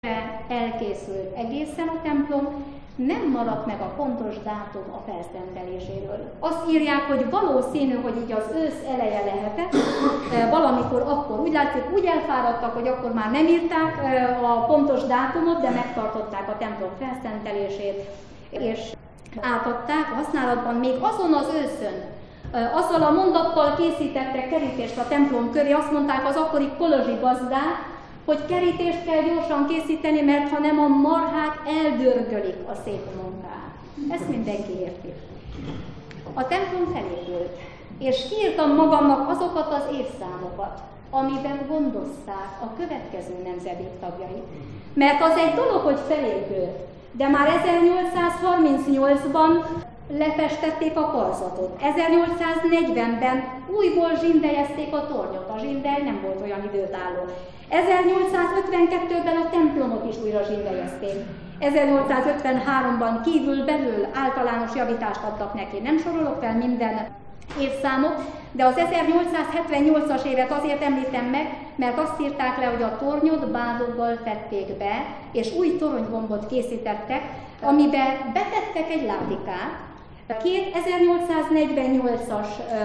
elkészült egészen a templom, nem maradt meg a pontos dátum a felszenteléséről. Azt írják, hogy valószínű, hogy így az ősz eleje lehetett, valamikor akkor úgy látszik, úgy elfáradtak, hogy akkor már nem írták a pontos dátumot, de megtartották a templom felszentelését, és átadták a használatban még azon az őszön. Azzal a mondattal készítettek kerítést a templom köré, azt mondták az akkori kolozsi gazdák, hogy kerítést kell gyorsan készíteni, mert ha nem, a marhák eldörgölik a szép munkát. Ezt mindenki érti. A templom felépült, és kiírtam magamnak azokat az évszámokat, amiben gondozták a következő nemzedék tagjait. Mert az egy dolog, hogy felépült, de már 1838-ban lefestették a karzatot. 1840-ben újból zsindelyezték a tornyot. A zsindely nem volt olyan időtálló. 1852-ben a templomot is újra zsindelyezték. 1853-ban kívül-belül általános javítást adtak neki. Nem sorolok fel minden évszámot, de az 1878-as évet azért említem meg, mert azt írták le, hogy a tornyot bádoggal fették be, és új toronygombot készítettek, amiben betettek egy látikát. Két 1848-as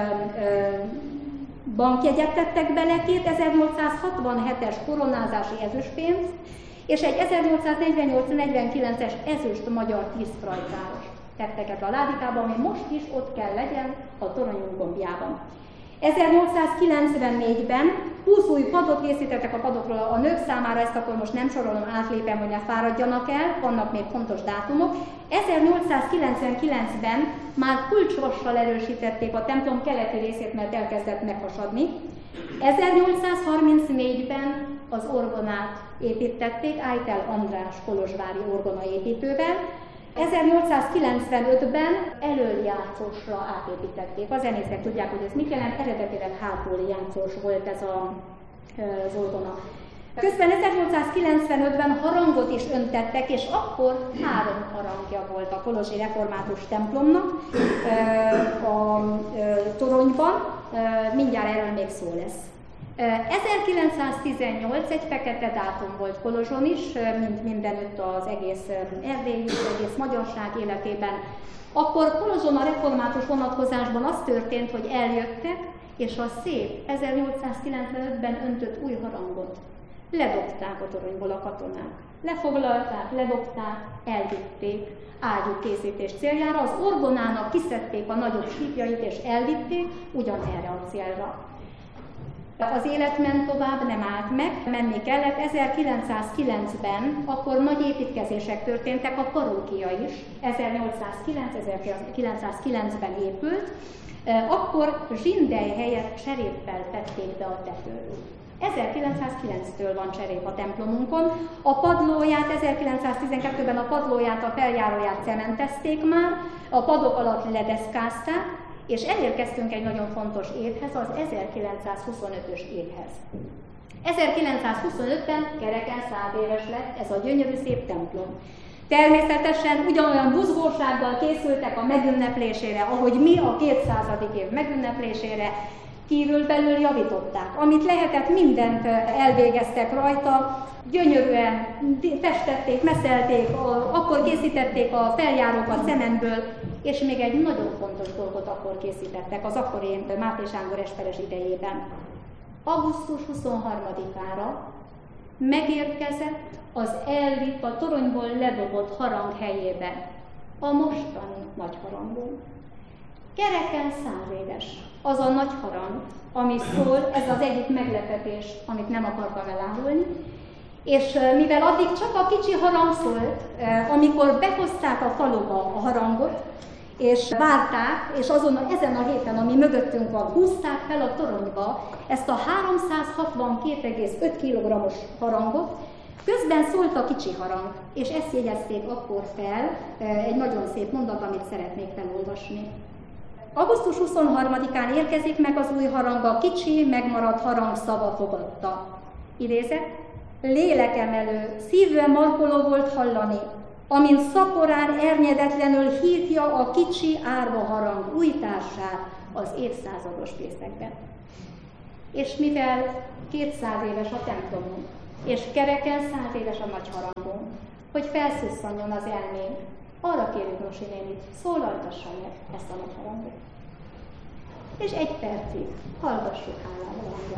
bankjegyet tettek bele, két 1867-es koronázási ezüstpénzt, és egy 1848-49-es ezüst magyar 10 frajtáros tettek ebbe a ládikába, ami most is ott kell legyen a toronyunk gombjában. 1894-ben 20 új padot készítettek a padokról a nők számára, ezt akkor most nem sorolom, átlépem, hogy ne fáradjanak el, vannak még fontos dátumok. 1899-ben már kulcsvassal erősítették a templom keleti részét, mert elkezdett meghasadni. 1834-ben az orgonát építették Ájtel András kolozsvári orgonaépítővel. 1895-ben elöljátszósra átépítették. A zenészek tudják, hogy ez mit jelent, eredetileg hátuljátszós volt ez az orgona. Közben 1895-ben harangot is öntettek, és akkor 3 harangja volt a kolozsi református templomnak a toronyban, mindjárt erről még szó lesz. 1918 egy fekete dátum volt Kolozson is, mint mindenütt az egész Erdély, az egész magyarság életében. Akkor Kolozson a református vonatkozásban az történt, hogy eljöttek, és a szép 1895-ben öntött új harangot ledobták a toronyból a katonák. Lefoglalták, ledobták, elvitték ágyúkészítés céljára, az orgonának kiszedték a nagyobb sípjait és elvitték ugyanerre a célra. Az élet ment tovább, nem állt meg, menni kellett. 1909-ben akkor nagy építkezések történtek, a parókia is 1809-1909-ben épült, akkor zsindely helyett cseréppel tették be a tetőt. 1909-től van cserép a templomunkon. A padlóját 1912-ben a padlóját, a feljáróját cementezték már, a padok alatt ledeszkázták, és elérkeztünk egy nagyon fontos évhez, az 1925-ös évhez. 1925-ben kereken 100 éves lett ez a gyönyörű szép templom. Természetesen ugyanolyan buzgósággal készültek a megünneplésére, ahogy mi a 200. év megünneplésére, kívül-belül javították. Amit lehetett, mindent elvégeztek rajta, gyönyörűen festették, meszelték, akkor készítették a feljárókat szememből, és még egy nagyon fontos dolgot akkor készítettek az akkori Máté Sándor esperes idejében. Augusztus 23-ára megérkezett az elvitt, a toronyból ledobott harang helyébe a mostani nagy harangunk. Kereken 100 éves az a nagy harang, ami szól, ez az egyik meglepetés, amit nem akartam elárulni, és mivel addig csak a kicsi harang szólt, amikor behozták a faluba a harangot, és várták, és ezen a héten, ami mögöttünk van, húzták fel a toronyba ezt a 362,5 kg-os harangot, közben szólt a kicsi harang, és ezt jegyezték akkor fel, egy nagyon szép mondat, amit szeretnék felolvasni. Augusztus 23-án érkezik meg az új harang, a kicsi, megmaradt harang szava fogadta. Idézet, lélekemelő, szívvel markoló volt hallani, amint szaporán ernyedetlenül hívja a kicsi árva harang újtását az évszázados fészekben. És mivel 200 éves a templomunk, és kereken 100 éves a nagy harangunk, hogy felszusszanjon az elménk. Arra kérjük Rosi nénit, szólaltassa meg ezt a nagy harangot. És 1 percig hallgassuk hálával a